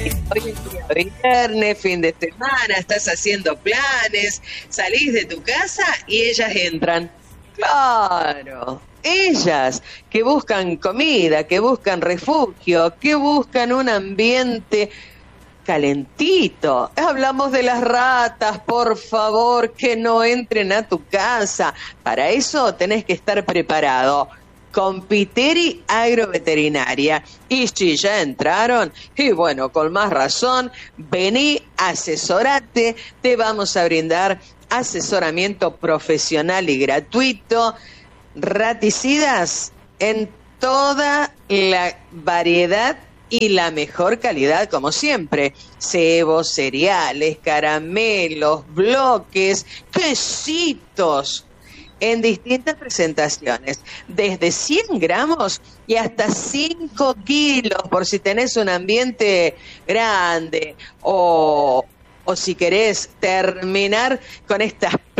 Hoy es día viernes, fin de semana, estás haciendo planes, salís de tu casa y ellas entran. Claro, ellas que buscan comida, que buscan refugio, que buscan un ambiente calentito. Hablamos de las ratas, por favor, que no entren a tu casa. Para eso tenés que estar preparado con Piteri Agroveterinaria. Y si ya entraron, y bueno, con más razón, vení, asesorate, te vamos a brindar asesoramiento profesional y gratuito, raticidas en toda la variedad y la mejor calidad, como siempre. Cebos, cereales, caramelos, bloques, quesitos, en distintas presentaciones, desde 100 gramos y hasta 5 kilos, por si tenés un ambiente grande o si querés terminar con estas